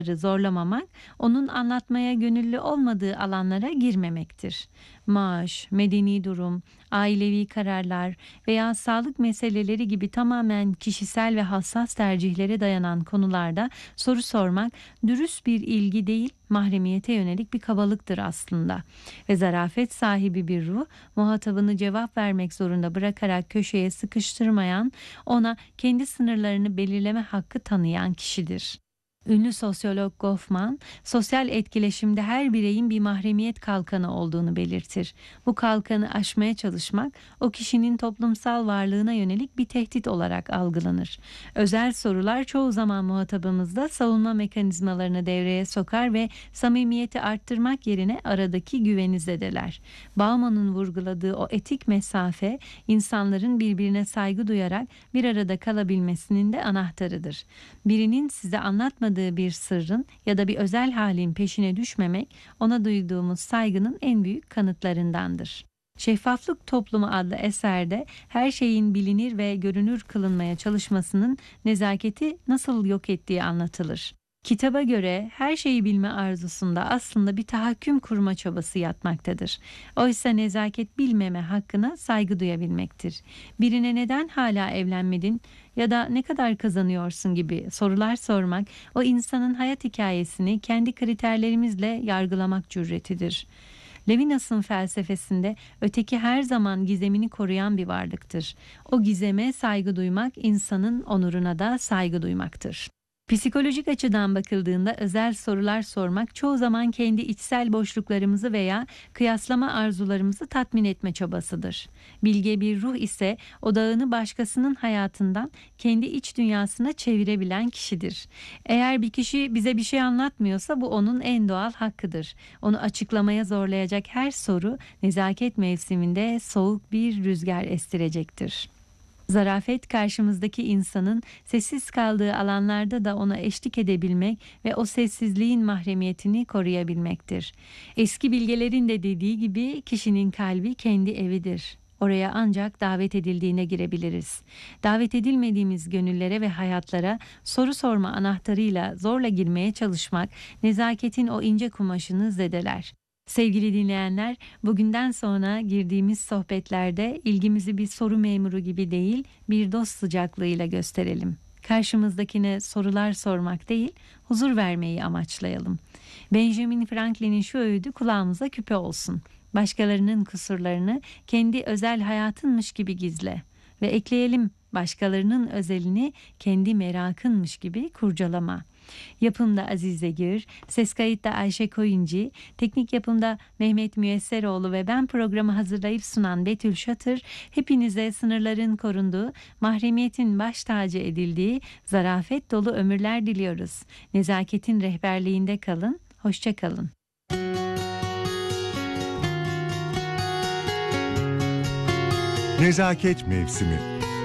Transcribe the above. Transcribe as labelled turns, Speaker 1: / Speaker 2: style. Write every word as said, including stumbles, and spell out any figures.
Speaker 1: zorlamamak, onun anlatmaya gönüllü olmadığı alanlara girmemektir. Maaş, medeni durum, ailevi kararlar veya sağlık meseleleri gibi tamamen kişisel ve hassas tercihlere dayanan konularda soru sormak dürüst bir ilgi değil, mahremiyete yönelik bir kabalıktır aslında. Ve zarafet sahibi bir ruh, muhatabını cevap vermek zorunda bırakarak köşeye sıkıştırmayan, ona kendi sınırlarını belirleme hakkı tanıyan kişidir. Ünlü sosyolog Goffman, sosyal etkileşimde her bireyin bir mahremiyet kalkanı olduğunu belirtir. Bu kalkanı aşmaya çalışmak, o kişinin toplumsal varlığına yönelik bir tehdit olarak algılanır. Özel sorular çoğu zaman muhatabımızda savunma mekanizmalarını devreye sokar ve samimiyeti arttırmak yerine aradaki güveni zedeler. Bauman'ın vurguladığı o etik mesafe, insanların birbirine saygı duyarak bir arada kalabilmesinin de anahtarıdır. Birinin size anlatmadığı bir sırrın ya da bir özel halin peşine düşmemek, ona duyduğumuz saygının en büyük kanıtlarındandır. Şeffaflık Toplumu adlı eserde her şeyin bilinir ve görünür kılınmaya çalışmasının nezaketi nasıl yok ettiği anlatılır. Kitaba göre her şeyi bilme arzusunda aslında bir tahakküm kurma çabası yatmaktadır. Oysa nezaket bilmeme hakkına saygı duyabilmektir. Birine neden hala evlenmedin ya da ne kadar kazanıyorsun gibi sorular sormak, o insanın hayat hikayesini kendi kriterlerimizle yargılamak cüretidir. Levinas'ın felsefesinde öteki her zaman gizemini koruyan bir varlıktır. O gizeme saygı duymak, insanın onuruna da saygı duymaktır. Psikolojik açıdan bakıldığında özel sorular sormak çoğu zaman kendi içsel boşluklarımızı veya kıyaslama arzularımızı tatmin etme çabasıdır. Bilge bir ruh ise odağını başkasının hayatından kendi iç dünyasına çevirebilen kişidir. Eğer bir kişi bize bir şey anlatmıyorsa bu onun en doğal hakkıdır. Onu açıklamaya zorlayacak her soru nezaket mevsiminde soğuk bir rüzgar estirecektir. Zarafet, karşımızdaki insanın sessiz kaldığı alanlarda da ona eşlik edebilmek ve o sessizliğin mahremiyetini koruyabilmektir. Eski bilgelerin de dediği gibi kişinin kalbi kendi evidir. Oraya ancak davet edildiğine girebiliriz. Davet edilmediğimiz gönüllere ve hayatlara soru sorma anahtarıyla zorla girmeye çalışmak, nezaketin o ince kumaşını zedeler. Sevgili dinleyenler, bugünden sonra girdiğimiz sohbetlerde ilgimizi bir soru memuru gibi değil, bir dost sıcaklığıyla gösterelim. Karşımızdakine sorular sormak değil, huzur vermeyi amaçlayalım. Benjamin Franklin'in şu öğüdü kulağımıza küpe olsun. Başkalarının kusurlarını kendi özel hayatınmış gibi gizle. Ve ekleyelim, başkalarının özelini kendi merakınmış gibi kurcalama. Yapımda Azize Gür, ses kayıtta Ayşe Koyuncu, teknik yapımda Mehmet Müyesseroğlu ve ben programı hazırlayıp sunan Betül Şatır, hepinize sınırların korunduğu, mahremiyetin baş tacı edildiği, zarafet dolu ömürler diliyoruz. Nezaketin rehberliğinde kalın, hoşça kalın.
Speaker 2: Nezaket Mevsimi.